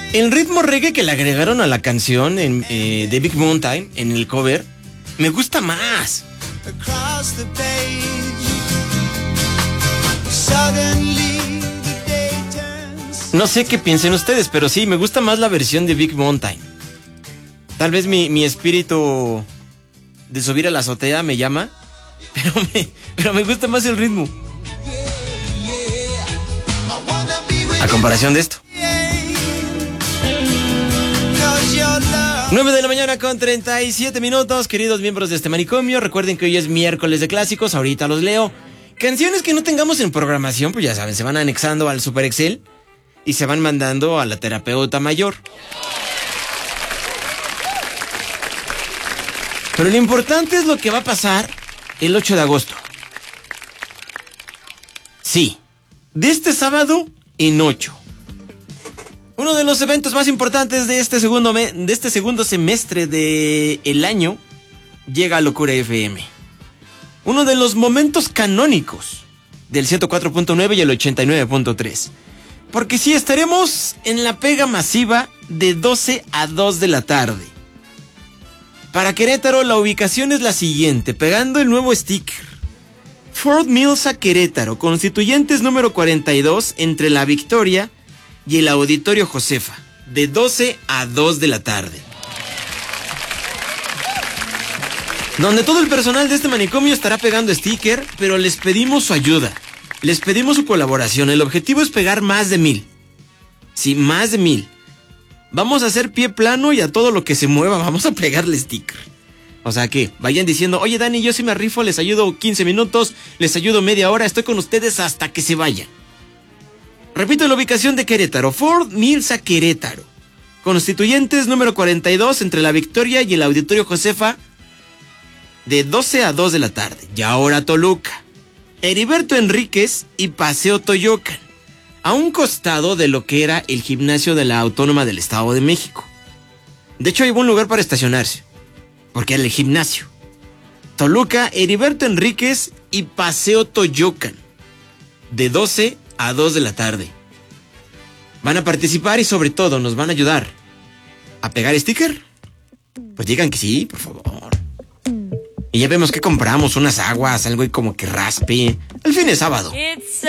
El ritmo reggae que le agregaron a la canción de Big Mountain en el cover me gusta más. No sé qué piensen ustedes, pero sí, me gusta más la versión de Big Mountain. Tal vez mi espíritu de subir a la azotea me llama, pero me gusta más el ritmo. A comparación de esto. 9 de la mañana con 37 minutos, queridos miembros de este manicomio. Recuerden que hoy es miércoles de clásicos, ahorita los leo. Canciones que no tengamos en programación, pues ya saben, se van anexando al Super Excel y se van mandando a la terapeuta mayor. Pero lo importante es lo que va a pasar el 8 de agosto. Sí, de este sábado en 8. Uno de los eventos más importantes de este segundo semestre del año llega a Locura FM. Uno de los momentos canónicos del 104.9 y el 89.3. Porque sí, estaremos en la pega masiva de 12 a 2 de la tarde. Para Querétaro, la ubicación es la siguiente, pegando el nuevo sticker. Fort Mills a Querétaro, Constituyentes número 42, entre La Victoria y el Auditorio Josefa, de 12 a 2 de la tarde. Donde todo el personal de este manicomio estará pegando sticker, pero les pedimos su ayuda, les pedimos su colaboración. El objetivo es pegar más de 1000. Sí, más de 1000. Vamos a hacer pie plano y a todo lo que se mueva vamos a pegarle sticker. O sea que vayan diciendo, oye Dani, yo sí me rifo, les ayudo 15 minutos, les ayudo media hora, estoy con ustedes hasta que se vayan. Repito la ubicación de Querétaro, Fort Mills a Querétaro. Constituyentes número 42, entre La Victoria y el Auditorio Josefa, de 12 a 2 de la tarde. Y ahora Toluca, Heriberto Enríquez y Paseo Toyocan, a un costado de lo que era el gimnasio de la Autónoma del Estado de México. De hecho hay buen lugar para estacionarse, porque era el gimnasio. Toluca, Heriberto Enríquez y Paseo Toyocan, de 12 a 2 de la tarde. Van a participar y sobre todo nos van a ayudar a pegar sticker. Pues digan que sí, por favor. Y ya vemos que compramos, unas aguas, algo y como que raspe. El fin de sábado.